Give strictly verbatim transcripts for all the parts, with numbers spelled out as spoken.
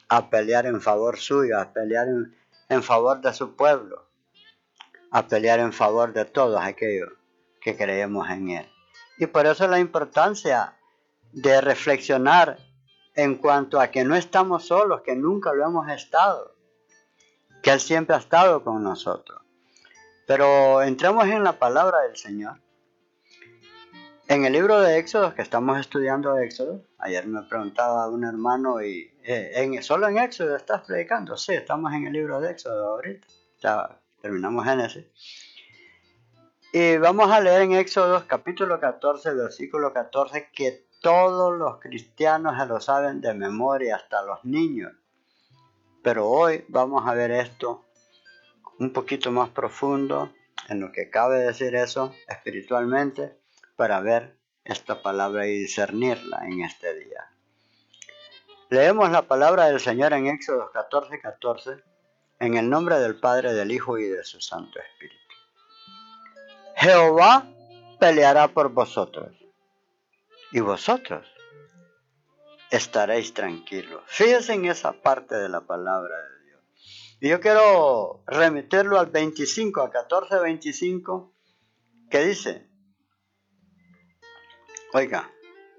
a pelear en favor suyo, a pelear en, en favor de su pueblo, a pelear en favor de todos aquellos que creemos en Él. Y por eso la importancia de reflexionar en cuanto a que no estamos solos, que nunca lo hemos estado, que Él siempre ha estado con nosotros. Pero entremos en la palabra del Señor. En el libro de Éxodo, que estamos estudiando Éxodo, ayer me preguntaba un hermano, y eh, en, ¿solo en Éxodo estás predicando? Sí, estamos en el libro de Éxodo ahorita, ya terminamos Génesis. Y vamos a leer en Éxodo capítulo catorce, versículo catorce, que todos los cristianos se lo saben de memoria, hasta los niños. Pero hoy vamos a ver esto un poquito más profundo, en lo que cabe decir eso espiritualmente, para ver esta palabra y discernirla en este día. Leemos la palabra del Señor en Éxodo catorce, catorce, en el nombre del Padre, del Hijo y de su Santo Espíritu. Jehová peleará por vosotros, y vosotros estaréis tranquilos. Fíjense en esa parte de la palabra de Dios. Y yo quiero remitirlo al veinticinco, a catorce, veinticinco, que dice, oiga,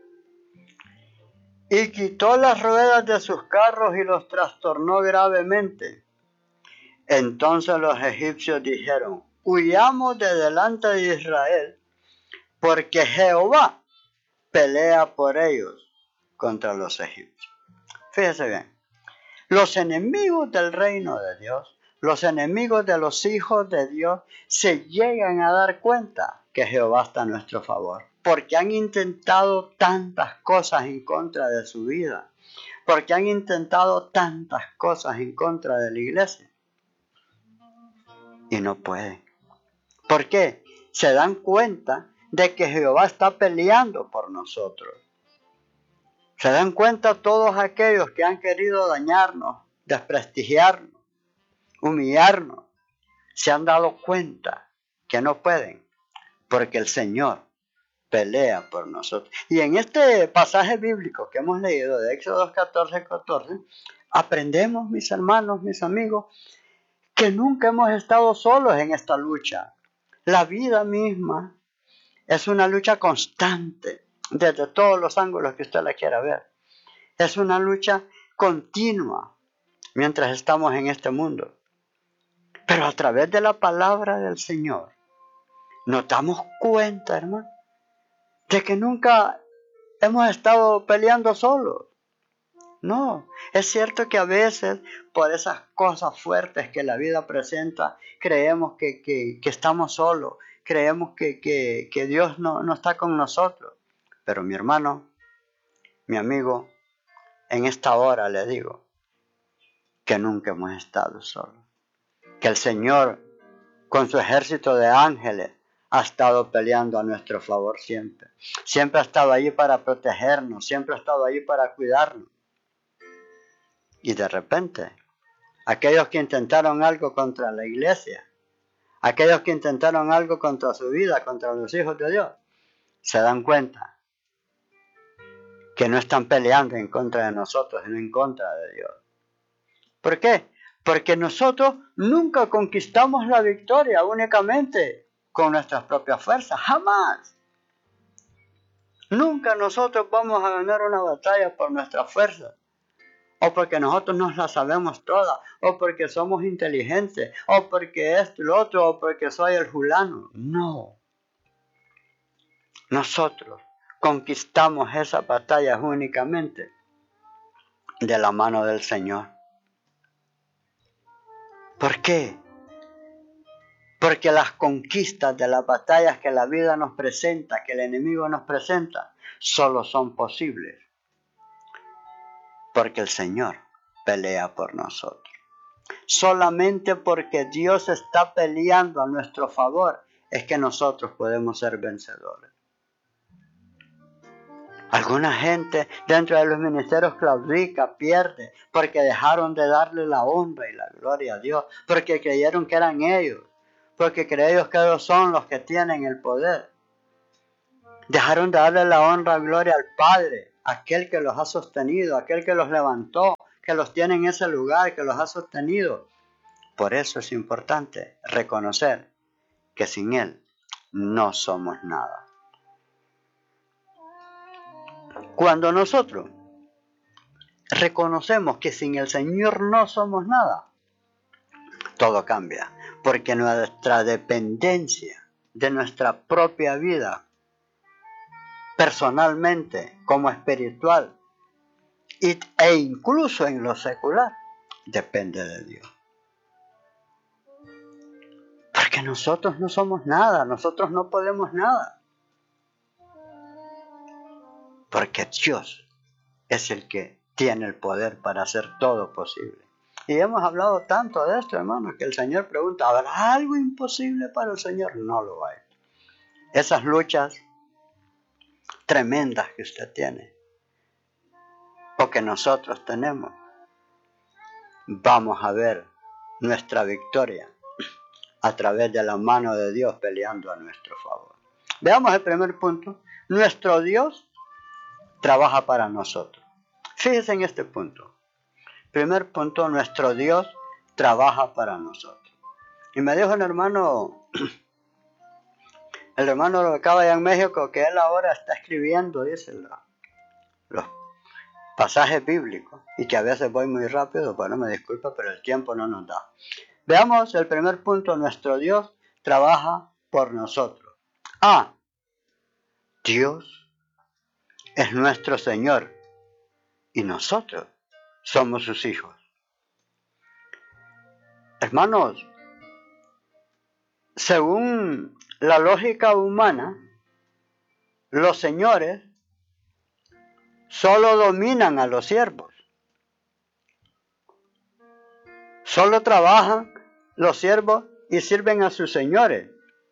y quitó las ruedas de sus carros y los trastornó gravemente. Entonces los egipcios dijeron, huyamos de delante de Israel, porque Jehová pelea por ellos contra los egipcios. Fíjese bien, los enemigos del reino de Dios, los enemigos de los hijos de Dios, se llegan a dar cuenta que Jehová está a nuestro favor, porque han intentado tantas cosas en contra de su vida, porque han intentado tantas cosas en contra de la iglesia, y no pueden. ¿Por qué? Se dan cuenta de que Jehová está peleando por nosotros. Se dan cuenta todos aquellos que han querido dañarnos, desprestigiarnos, humillarnos. Se han dado cuenta que no pueden, porque el Señor pelea por nosotros. Y en este pasaje bíblico que hemos leído de Éxodo catorce, catorce, aprendemos, mis hermanos, mis amigos, que nunca hemos estado solos en esta lucha. La vida misma es una lucha constante, desde todos los ángulos que usted la quiera ver. Es una lucha continua mientras estamos en este mundo. Pero a través de la palabra del Señor, nos damos cuenta, hermano, de que nunca hemos estado peleando solos. No, es cierto que a veces, por esas cosas fuertes que la vida presenta, creemos que, que, que estamos solos, creemos que, que, que Dios no, no está con nosotros. Pero mi hermano, mi amigo, en esta hora le digo que nunca hemos estado solos. Que el Señor, con su ejército de ángeles, ha estado peleando a nuestro favor siempre. Siempre ha estado allí para protegernos, siempre ha estado allí para cuidarnos. Y de repente, aquellos que intentaron algo contra la iglesia, aquellos que intentaron algo contra su vida, contra los hijos de Dios, se dan cuenta que no están peleando en contra de nosotros, sino en contra de Dios. ¿Por qué? Porque nosotros nunca conquistamos la victoria únicamente con nuestras propias fuerzas, jamás. Nunca nosotros vamos a ganar una batalla por nuestras fuerzas, o porque nosotros nos la sabemos todas, o porque somos inteligentes, o porque esto y lo otro, o porque soy el fulano. No. Nosotros conquistamos esas batallas únicamente de la mano del Señor. ¿Por qué? Porque las conquistas de las batallas que la vida nos presenta, que el enemigo nos presenta, solo son posibles porque el Señor pelea por nosotros. Solamente porque Dios está peleando a nuestro favor es que nosotros podemos ser vencedores. Alguna gente dentro de los ministerios claudica, pierde, porque dejaron de darle la honra y la gloria a Dios, porque creyeron que eran ellos, porque creyeron que ellos son los que tienen el poder. Dejaron de darle la honra y gloria al Padre, aquel que los ha sostenido, aquel que los levantó, que los tiene en ese lugar, que los ha sostenido. Por eso es importante reconocer que sin Él no somos nada. Cuando nosotros reconocemos que sin el Señor no somos nada, todo cambia, porque nuestra dependencia de nuestra propia vida, personalmente como espiritual, e incluso en lo secular, depende de Dios. Porque nosotros no somos nada, nosotros no podemos nada. Porque Dios es el que tiene el poder para hacer todo posible. Y hemos hablado tanto de esto, hermanos, que el Señor pregunta, ¿habrá algo imposible para el Señor? No lo hay. Esas luchas tremendas que usted tiene, o que nosotros tenemos, vamos a ver nuestra victoria a través de la mano de Dios peleando a nuestro favor. Veamos el primer punto. Nuestro Dios trabaja para nosotros. Fíjense en este punto. Primer punto, nuestro Dios trabaja para nosotros. Y me dijo el hermano, el hermano lo acaba allá en México, que él ahora está escribiendo, dice, los, los pasajes bíblicos, y que a veces voy muy rápido, bueno, me disculpa, pero el tiempo no nos da. Veamos el primer punto, nuestro Dios trabaja por nosotros. Ah, Dios es nuestro Señor y nosotros somos sus hijos. Hermanos, según la lógica humana, los señores solo dominan a los siervos. Solo trabajan los siervos y sirven a sus señores.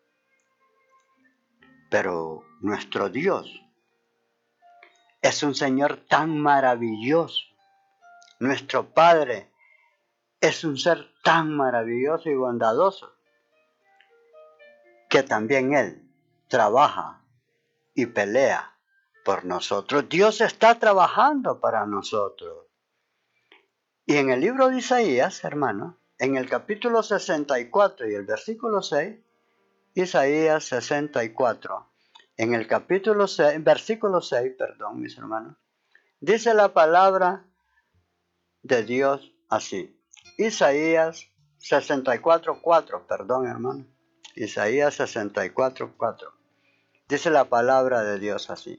Pero nuestro Dios es un Señor tan maravilloso. Nuestro Padre es un ser tan maravilloso y bondadoso que también Él trabaja y pelea por nosotros. Dios está trabajando para nosotros. Y en el libro de Isaías, hermano, en el capítulo sesenta y cuatro y el versículo seis, Isaías sesenta y cuatro, en el capítulo seis, versículo seis, perdón, mis hermanos, dice la palabra de Dios así. Isaías sesenta y cuatro, cuatro, perdón, hermano. Isaías sesenta y cuatro, cuatro. Dice la palabra de Dios así.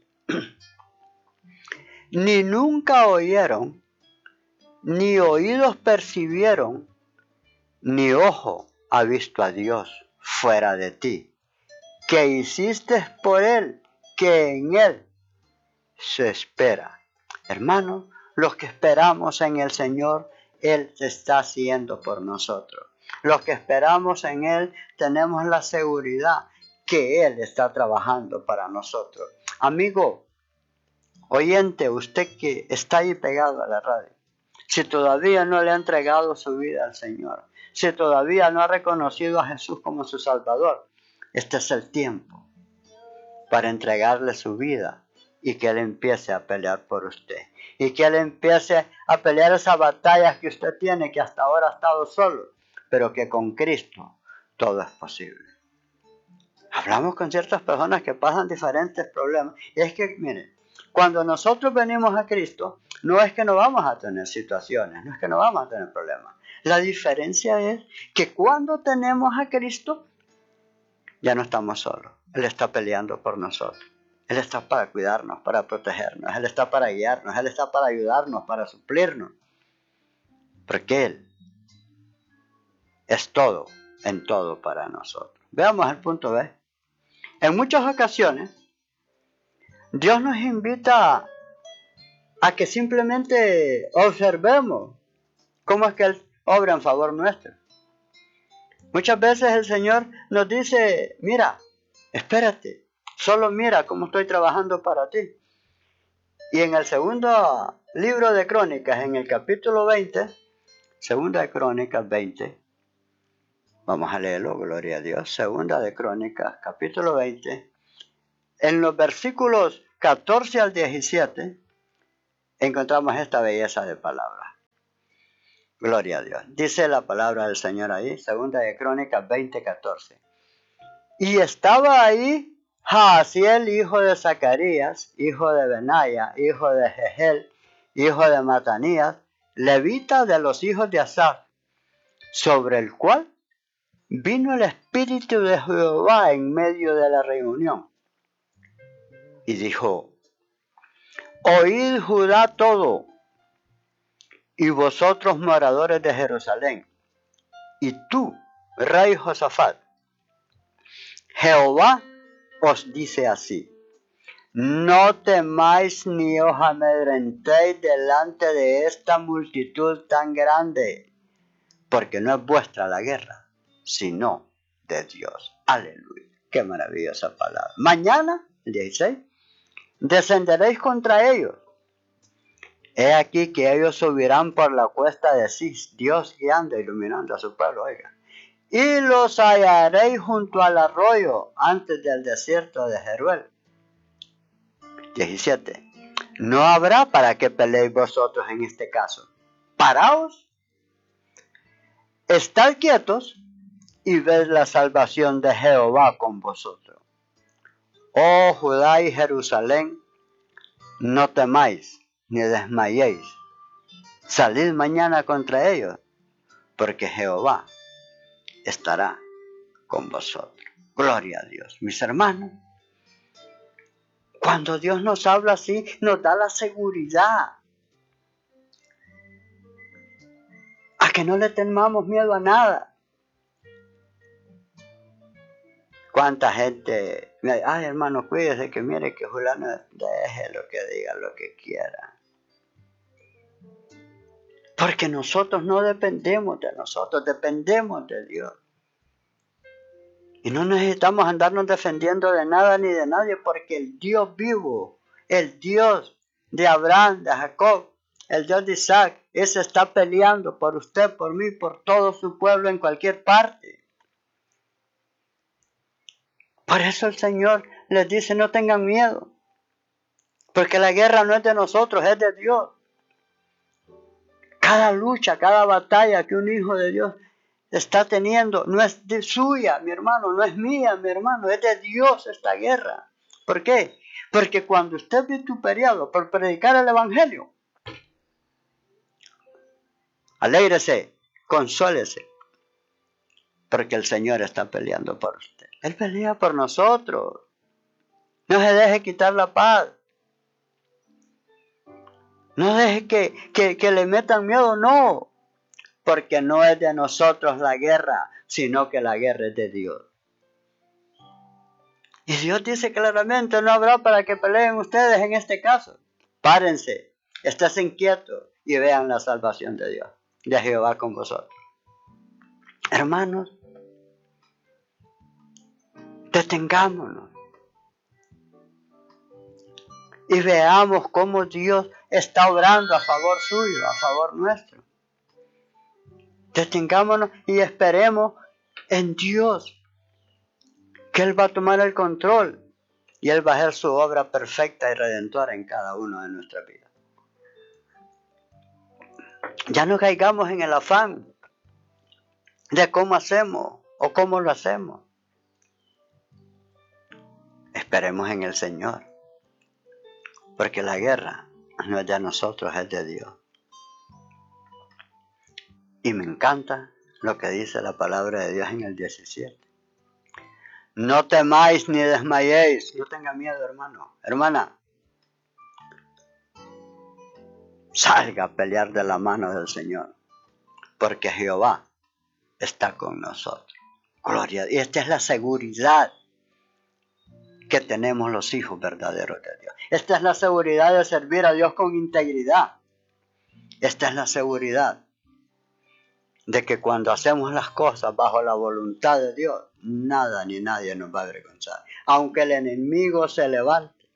Ni nunca oyeron, ni oídos percibieron, ni ojo ha visto a Dios fuera de ti, que hiciste por Él, que en Él se espera. Hermano, los que esperamos en el Señor, Él está haciendo por nosotros. Los que esperamos en Él, tenemos la seguridad que Él está trabajando para nosotros. Amigo, oyente, usted que está ahí pegado a la radio, si todavía no le ha entregado su vida al Señor, si todavía no ha reconocido a Jesús como su Salvador, este es el tiempo para entregarle su vida y que Él empiece a pelear por usted. Y que Él empiece a pelear esas batallas que usted tiene, que hasta ahora ha estado solo, pero que con Cristo todo es posible. Hablamos con ciertas personas que pasan diferentes problemas. Y es que, miren, cuando nosotros venimos a Cristo, no es que no vamos a tener situaciones, no es que no vamos a tener problemas. La diferencia es que cuando tenemos a Cristo, ya no estamos solos. Él está peleando por nosotros. Él está para cuidarnos, para protegernos. Él está para guiarnos. Él está para ayudarnos, para suplirnos. Porque Él es todo, en todo para nosotros. Veamos el punto B. En muchas ocasiones, Dios nos invita a que simplemente observemos cómo es que Él obra en favor nuestro. Muchas veces el Señor nos dice, mira, espérate, solo mira cómo estoy trabajando para ti. Y en el segundo libro de Crónicas, en el capítulo veinte, segunda de Crónicas veinte, vamos a leerlo, gloria a Dios, segunda de Crónicas, capítulo veinte, en los versículos catorce al diecisiete, encontramos esta belleza de palabras. Gloria a Dios. Dice la palabra del Señor ahí, segunda de Crónicas veinte, catorce. Y estaba ahí Jaasiel, hijo de Zacarías, hijo de Benaya, hijo de Jehel, hijo de Matanías, levita de los hijos de Asaf, sobre el cual vino el Espíritu de Jehová en medio de la reunión. Y dijo, oíd Judá todo, y vosotros moradores de Jerusalén, y tú, rey Josafat, Jehová os dice así, no temáis ni os amedrentéis delante de esta multitud tan grande, porque no es vuestra la guerra, sino de Dios. Aleluya, qué maravillosa palabra. Mañana, el dieciséis, descenderéis contra ellos. He aquí que ellos subirán por la cuesta de Cis, Dios guiando, iluminando a su pueblo, oiga. Y los hallaréis junto al arroyo, antes del desierto de Jeruel. diecisiete. No habrá para que peleéis vosotros en este caso. Paraos, estad quietos y ved la salvación de Jehová con vosotros. Oh Judá y Jerusalén, no temáis ni desmayéis. Salid mañana contra ellos, porque Jehová estará con vosotros. Gloria a Dios. Mis hermanos, cuando Dios nos habla así, nos da la seguridad a que no le temamos miedo a nada. ¿Cuánta gente me dice, ay hermano, cuídese que mire que fulano deje lo que diga, lo que quiera? Porque nosotros no dependemos de nosotros, dependemos de Dios. Y no necesitamos andarnos defendiendo de nada ni de nadie, porque el Dios vivo, el Dios de Abraham, de Jacob, el Dios de Isaac, ese está peleando por usted, por mí, por todo su pueblo en cualquier parte. Por eso el Señor les dice, no tengan miedo, porque la guerra no es de nosotros, es de Dios. Cada lucha, cada batalla que un hijo de Dios está teniendo no es de suya, mi hermano, no es mía, mi hermano, es de Dios esta guerra. ¿Por qué? Porque cuando usted es vituperiado por predicar el Evangelio, alégrese, consólese, porque el Señor está peleando por usted. Él pelea por nosotros. No se deje quitar la paz. No deje que, que, que le metan miedo, no. Porque no es de nosotros la guerra, sino que la guerra es de Dios. Y Dios dice claramente, no habrá para que peleen ustedes en este caso. Párense, estén quietos y vean la salvación de Dios, de Jehová con vosotros. Hermanos, detengámonos y veamos cómo Dios está obrando a favor suyo, a favor nuestro. Detengámonos y esperemos en Dios, que Él va a tomar el control y Él va a hacer su obra perfecta y redentora en cada uno de nuestras vidas. Ya no caigamos en el afán de cómo hacemos o cómo lo hacemos. Esperemos en el Señor, porque la guerra no es de nosotros, es de Dios. Y me encanta lo que dice la palabra de Dios en el diecisiete. No temáis ni desmayéis. No tenga miedo, hermano. Hermana, salga a pelear de la mano del Señor, porque Jehová está con nosotros. Gloria. Y esta es la seguridad que tenemos los hijos verdaderos de Dios. Esta es la seguridad de servir a Dios con integridad. Esta es la seguridad de que cuando hacemos las cosas bajo la voluntad de Dios, nada ni nadie nos va a avergonzar. Aunque el enemigo se levante,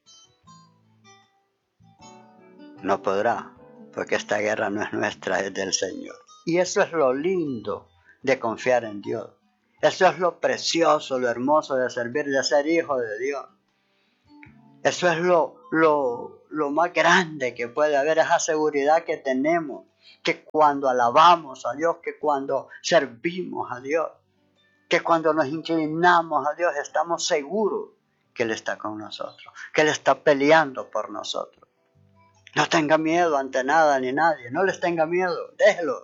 no podrá, porque esta guerra no es nuestra, es del Señor. Y eso es lo lindo de confiar en Dios. Eso es lo precioso, lo hermoso de servir, de ser hijo de Dios. Eso es lo, lo, lo más grande que puede haber, esa seguridad que tenemos, que cuando alabamos a Dios, que cuando servimos a Dios, que cuando nos inclinamos a Dios, estamos seguros que Él está con nosotros, que Él está peleando por nosotros. No tenga miedo ante nada ni nadie, no les tenga miedo, déjelo.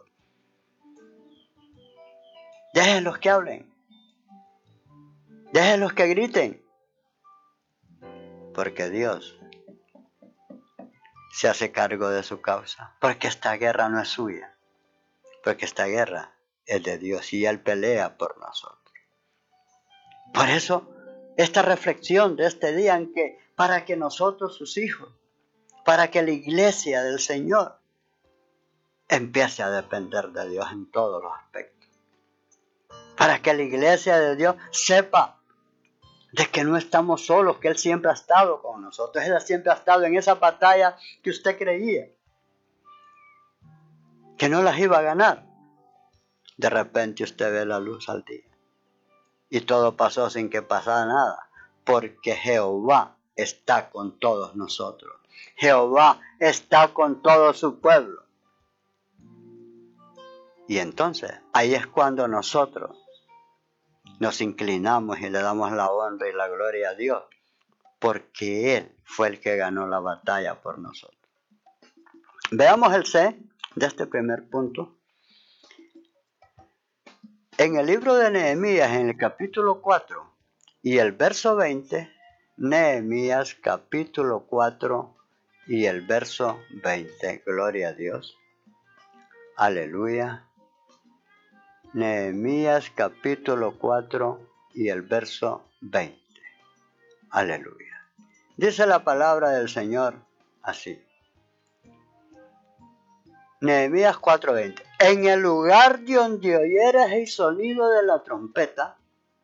Déjenlos que hablen. Déjenlos que griten. Porque Dios se hace cargo de su causa. Porque esta guerra no es suya. Porque esta guerra es de Dios y Él pelea por nosotros. Por eso, esta reflexión de este día en que para que nosotros, sus hijos, para que la iglesia del Señor empiece a depender de Dios en todos los aspectos. Para que la iglesia de Dios sepa de que no estamos solos, que Él siempre ha estado con nosotros. Él siempre ha estado en esa batalla que usted creía que no las iba a ganar. De repente usted ve la luz al día. Y todo pasó sin que pasara nada. Porque Jehová está con todos nosotros. Jehová está con todo su pueblo. Y entonces, ahí es cuando nosotros nos inclinamos y le damos la honra y la gloria a Dios, porque Él fue el que ganó la batalla por nosotros. Veamos el C de este primer punto. En el libro de Nehemías, en el capítulo cuatro y el verso veinte, Nehemías capítulo cuatro y el verso veinte, gloria a Dios, aleluya. Nehemías capítulo cuatro y el verso veinte. Aleluya. Dice la palabra del Señor así. Nehemías cuatro veinte. En el lugar donde oyeres el sonido de la trompeta,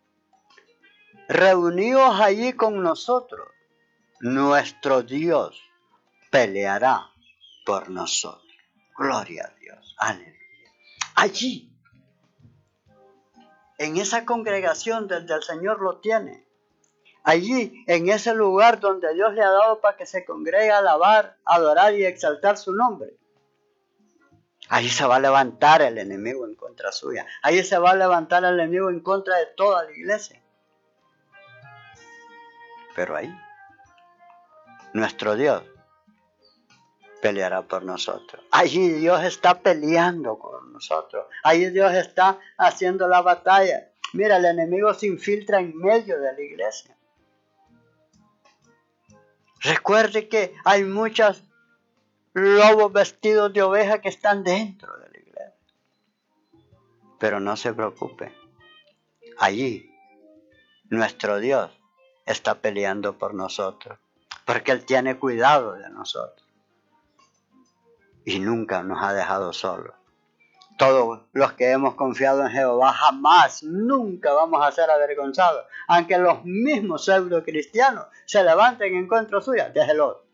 reuníos allí con nosotros. Nuestro Dios peleará por nosotros. Gloria a Dios. Aleluya. Allí, en esa congregación donde el Señor lo tiene, allí, en ese lugar donde Dios le ha dado para que se congregue a alabar, adorar y exaltar su nombre, allí se va a levantar el enemigo en contra suya. Allí se va a levantar el enemigo en contra de toda la iglesia. Pero ahí, nuestro Dios peleará por nosotros. Allí Dios está peleando con nosotros. Allí Dios está haciendo la batalla. Mira, el enemigo se infiltra en medio de la iglesia. Recuerde que hay muchos lobos vestidos de oveja que están dentro de la iglesia. Pero no se preocupe. Allí, nuestro Dios está peleando por nosotros. Porque Él tiene cuidado de nosotros. Y nunca nos ha dejado solos. Todos los que hemos confiado en Jehová jamás, nunca vamos a ser avergonzados. Aunque los mismos pseudo cristianos se levanten en contra suya, déjelo.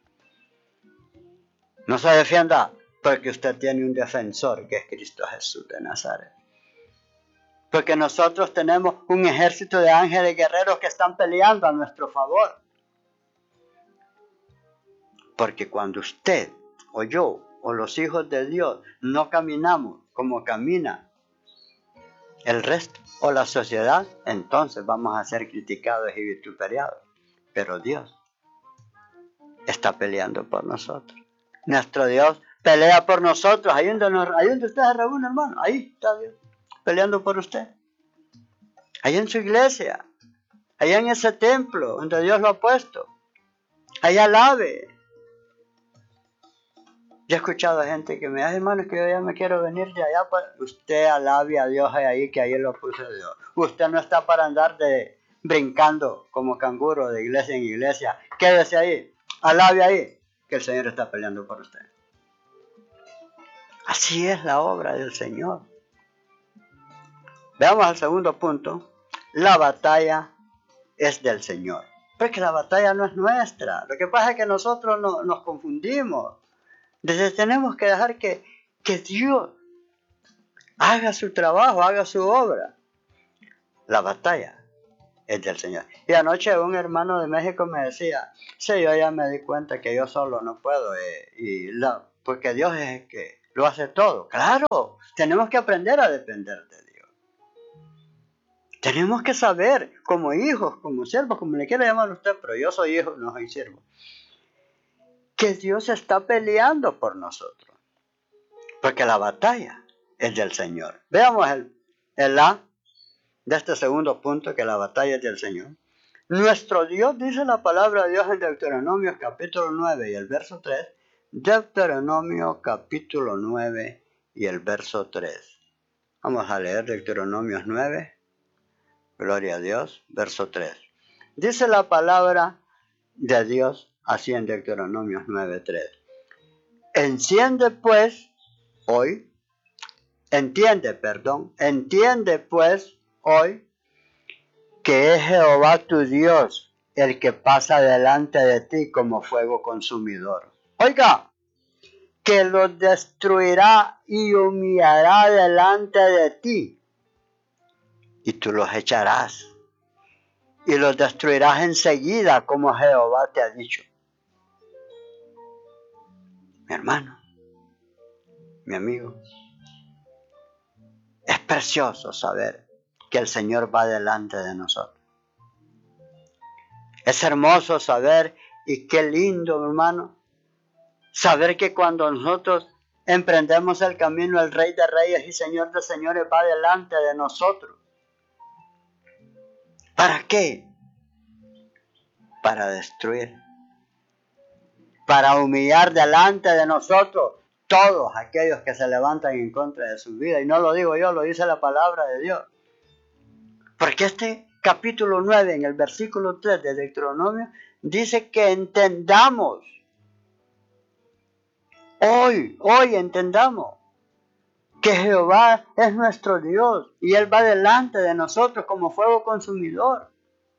No se defienda porque usted tiene un defensor que es Cristo Jesús de Nazaret. Porque nosotros tenemos un ejército de ángeles guerreros que están peleando a nuestro favor. Porque cuando usted o yo o los hijos de Dios no caminamos como camina el resto o la sociedad, entonces vamos a ser criticados y vituperados. Pero Dios está peleando por nosotros. Nuestro Dios pelea por nosotros. Ahí donde, nos, ahí donde usted se reúne, hermano, ahí está Dios peleando por usted. Ahí en su iglesia, ahí en ese templo donde Dios lo ha puesto. Ahí alabe. Yo he escuchado a gente que me dice, hermano, que yo ya me quiero venir de allá. Pues usted alabe a Dios ahí, que ahí lo puso Dios. Usted no está para andar de brincando como canguro de iglesia en iglesia. Quédese ahí, alabe ahí, que el Señor está peleando por usted. Así es la obra del Señor. Veamos al segundo punto. La batalla es del Señor. Porque la batalla no es nuestra. Lo que pasa es que nosotros no, nos confundimos. Entonces tenemos que dejar que, que Dios haga su trabajo, haga su obra. La batalla es del Señor. Y anoche un hermano de México me decía, sí, yo ya me di cuenta que yo solo no puedo, eh, y la, porque Dios es el que lo hace todo. Claro, tenemos que aprender a depender de Dios. Tenemos que saber, como hijos, como siervos, como le quiera llamar usted, pero yo soy hijo, no soy siervo, que Dios está peleando por nosotros, porque la batalla es del Señor. Veamos el, el A de este segundo punto, que la batalla es del Señor. Nuestro Dios, dice la palabra de Dios en Deuteronomio capítulo nueve y el verso tres. Deuteronomio capítulo nueve y el verso tres. Vamos a leer Deuteronomio nueve, gloria a Dios, verso tres. Dice la palabra de Dios así en Deuteronomio nueve, tres. Enciende pues hoy, entiende, perdón, entiende pues hoy que es Jehová tu Dios el que pasa delante de ti como fuego consumidor. Oiga, que los destruirá y humillará delante de ti, y tú los echarás, y los destruirás enseguida como Jehová te ha dicho. Mi hermano, mi amigo, es precioso saber que el Señor va delante de nosotros. Es hermoso saber, y qué lindo, hermano, saber que cuando nosotros emprendemos el camino, el Rey de Reyes y Señor de Señores va delante de nosotros. ¿Para qué? Para destruir, para humillar delante de nosotros todos aquellos que se levantan en contra de su vida. Y no lo digo yo, lo dice la palabra de Dios. Porque este capítulo nueve, en el versículo tres de Deuteronomio, dice que entendamos. Hoy, hoy entendamos que Jehová es nuestro Dios y Él va delante de nosotros como fuego consumidor.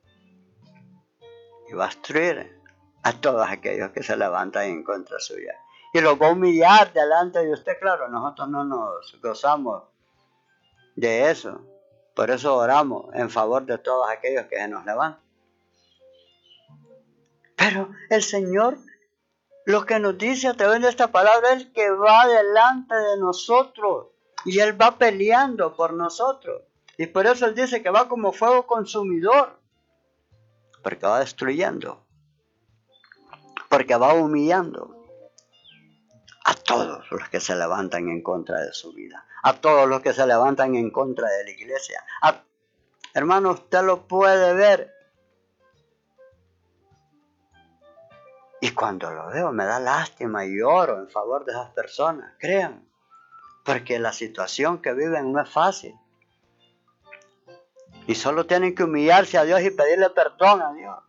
Y va a destruir a todos aquellos que se levantan en contra suya. Y los va a humillar delante de usted. Claro, nosotros no nos gozamos de eso. Por eso oramos en favor de todos aquellos que se nos levantan. Pero el Señor lo que nos dice a través de esta palabra es que va delante de nosotros. Y Él va peleando por nosotros. Y por eso Él dice que va como fuego consumidor. Porque va destruyendo. Porque va humillando a todos los que se levantan en contra de su vida. A todos los que se levantan en contra de la iglesia. A, hermano, usted lo puede ver. Y cuando lo veo me da lástima y lloro en favor de esas personas. Crean. Porque la situación que viven no es fácil. Y solo tienen que humillarse a Dios y pedirle perdón a Dios.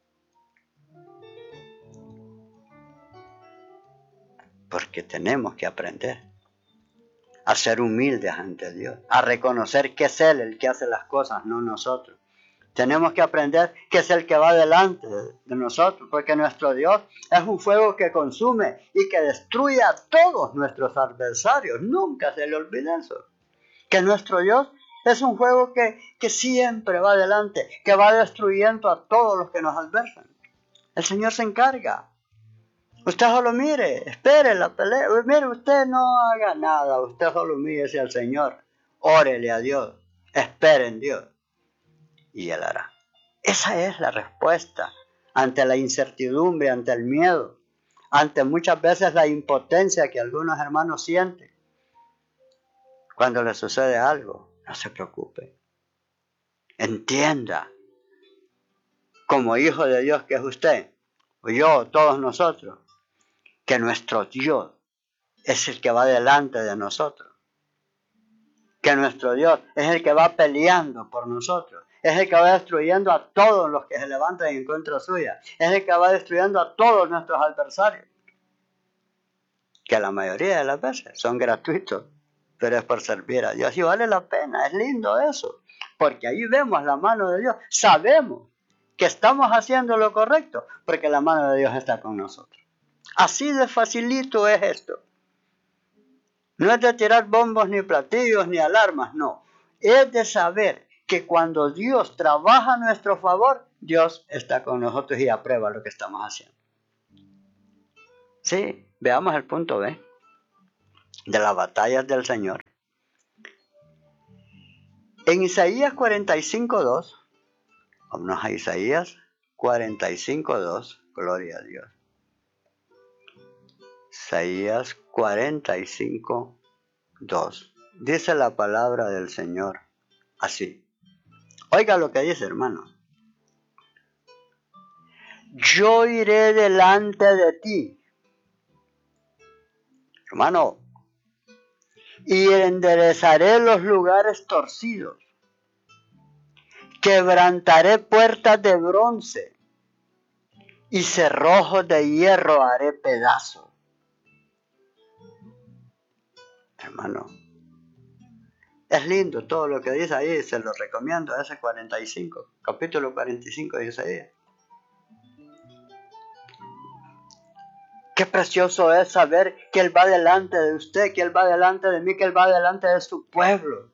Porque tenemos que aprender a ser humildes ante Dios, a reconocer que es Él el que hace las cosas, no nosotros. Tenemos que aprender que es el que va delante de nosotros, porque nuestro Dios es un fuego que consume y que destruye a todos nuestros adversarios. Nunca se le olvide eso. Que nuestro Dios es un fuego que, que siempre va adelante, que va destruyendo a todos los que nos adversan. El Señor se encarga. Usted solo mire, espere la pelea. Mire, usted no haga nada, usted solo mírese al Señor. Órele a Dios, espere en Dios y Él hará. Esa es la respuesta ante la incertidumbre, ante el miedo, ante muchas veces la impotencia que algunos hermanos sienten. Cuando le sucede algo, no se preocupe. Entienda, como hijo de Dios que es usted, o yo, todos nosotros, que nuestro Dios es el que va delante de nosotros. Que nuestro Dios es el que va peleando por nosotros. Es el que va destruyendo a todos los que se levantan en contra suya. Es el que va destruyendo a todos nuestros adversarios. Que la mayoría de las veces son gratuitos, pero es por servir a Dios. Y vale la pena, es lindo eso. Porque ahí vemos la mano de Dios. Sabemos que estamos haciendo lo correcto, porque la mano de Dios está con nosotros. Así de facilito es esto. No es de tirar bombos, ni platillos, ni alarmas, no. Es de saber que cuando Dios trabaja a nuestro favor, Dios está con nosotros y aprueba lo que estamos haciendo. Sí, veamos el punto B de las batallas del Señor. En Isaías cuarenta y cinco, dos, vámonos a Isaías cuarenta y cinco, dos, gloria a Dios. Isaías cuarenta y cinco, dos. Dice la palabra del Señor así. Oiga lo que dice, hermano. Yo iré delante de ti, hermano, y enderezaré los lugares torcidos. Quebrantaré puertas de bronce y cerrojos de hierro haré pedazos. Hermano, es lindo todo lo que dice ahí, se lo recomiendo, ese cuarenta y cinco, capítulo cuarenta y cinco de Isaías. Qué precioso es saber que Él va delante de usted, que Él va delante de mí, que Él va delante de su pueblo.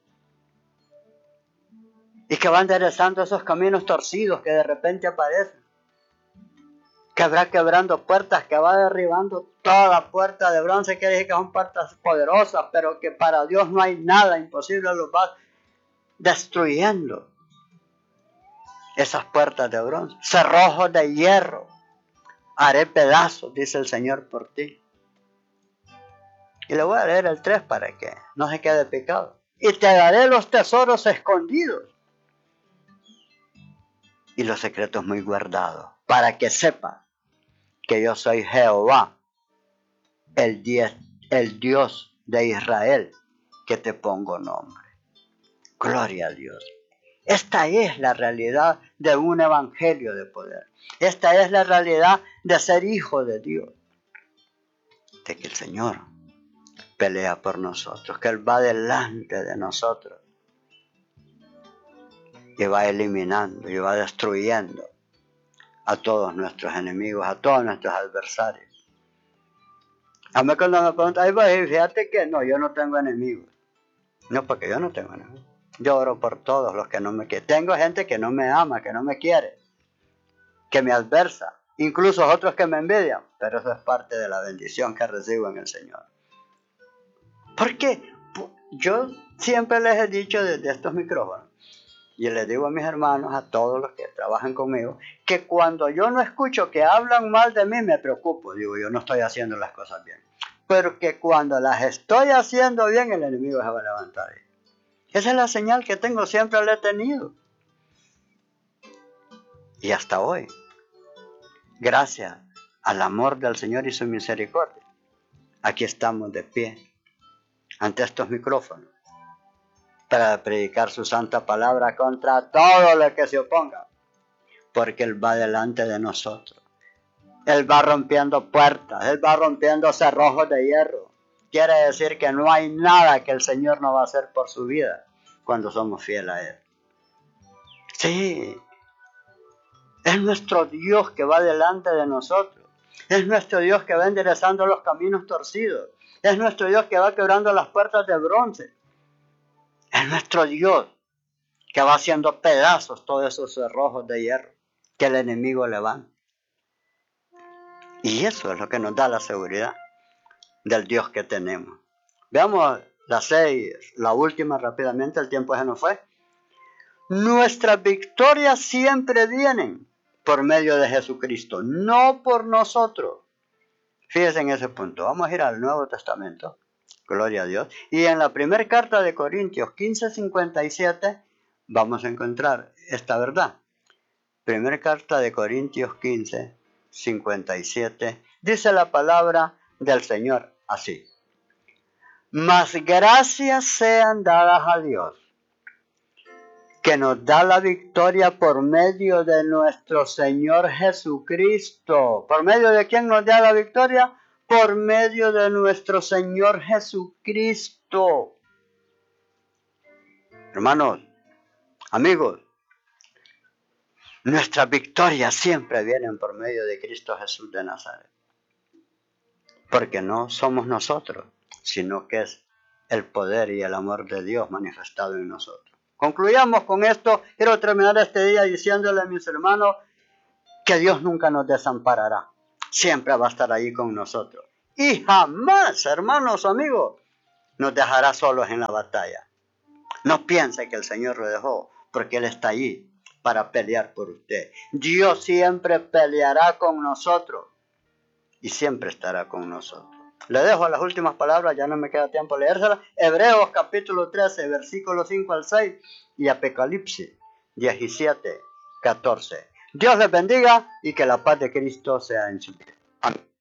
Y que va enderezando esos caminos torcidos que de repente aparecen. Que va quebrando puertas, que va derribando toda puerta de bronce, que dice que son puertas poderosas, pero que para Dios no hay nada imposible, los va destruyendo. Esas puertas de bronce, cerrojos de hierro, haré pedazos, dice el Señor por ti. Y le voy a leer el tres para que no se quede picado. Y te daré los tesoros escondidos y los secretos muy guardados, para que sepas que yo soy Jehová, el, die- el Dios de Israel, que te pongo nombre. Gloria a Dios. Esta es la realidad de un evangelio de poder. Esta es la realidad de ser hijo de Dios. De que el Señor pelea por nosotros, que Él va delante de nosotros y va eliminando y va destruyendo a todos nuestros enemigos, a todos nuestros adversarios. A mí cuando me preguntan, ay, pues, fíjate que no, yo no tengo enemigos. No, porque yo no tengo enemigos. Yo oro por todos los que no me quieren. Tengo gente que no me ama, que no me quiere, que me adversa, incluso otros que me envidian, pero eso es parte de la bendición que recibo en el Señor. Porque yo siempre les he dicho desde estos micrófonos, y les digo a mis hermanos, a todos los que trabajan conmigo, que cuando yo no escucho que hablan mal de mí, me preocupo. Digo, yo no estoy haciendo las cosas bien. Pero que cuando las estoy haciendo bien, el enemigo se va a levantar. Esa es la señal que tengo, siempre la he tenido. Y hasta hoy, gracias al amor del Señor y su misericordia, aquí estamos de pie, ante estos micrófonos, para predicar su santa palabra contra todo lo que se oponga, porque Él va delante de nosotros. Él va rompiendo puertas, Él va rompiendo cerrojos de hierro. Quiere decir que no hay nada que el Señor no va a hacer por su vida cuando somos fieles a Él. Sí, es nuestro Dios que va delante de nosotros. Es nuestro Dios que va enderezando los caminos torcidos. Es nuestro Dios que va quebrando las puertas de bronce. Es nuestro Dios que va haciendo pedazos todos esos cerrojos de hierro que el enemigo levanta. Y eso es lo que nos da la seguridad del Dios que tenemos. Veamos la seis, la última rápidamente, el tiempo se nos fue. Nuestras victorias siempre vienen por medio de Jesucristo, no por nosotros. Fíjense en ese punto. Vamos a ir al Nuevo Testamento. Gloria a Dios. Y en la primera carta de Corintios quince, cincuenta y siete, vamos a encontrar esta verdad. Primera carta de Corintios quince, cincuenta y siete. Dice la palabra del Señor así. Mas gracias sean dadas a Dios, que nos da la victoria por medio de nuestro Señor Jesucristo. ¿Por medio de quién nos da la victoria? Por medio de nuestro Señor Jesucristo. Hermanos, amigos, nuestras victorias siempre vienen por medio de Cristo Jesús de Nazaret. Porque no somos nosotros, sino que es el poder y el amor de Dios manifestado en nosotros. Concluyamos con esto. Quiero terminar este día diciéndole a mis hermanos que Dios nunca nos desamparará. Siempre va a estar ahí con nosotros. Y jamás, hermanos, amigos, nos dejará solos en la batalla. No piense que el Señor lo dejó, porque Él está allí para pelear por usted. Dios siempre peleará con nosotros y siempre estará con nosotros. Le dejo las últimas palabras, ya no me queda tiempo de leérselas. Hebreos capítulo trece, versículos cinco al seis y Apocalipsis diecisiete, catorce. Dios les bendiga y que la paz de Cristo sea en su vida. Amén.